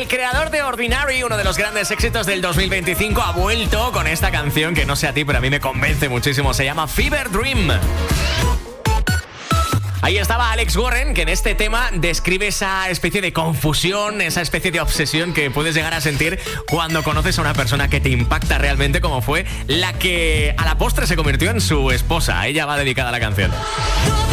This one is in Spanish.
creador de Ordinary, uno de los grandes éxitos del 2025, ha vuelto con esta canción que no sé a ti, pero a mí me convence muchísimo. Se llama Fever Dream. Ahí estaba Alex Warren, que en este tema describe esa especie de confusión, esa especie de obsesión que puedes llegar a sentir cuando conoces a una persona que te impacta realmente, como fue la que a la postre se convirtió en su esposa. A ella va dedicada la canción.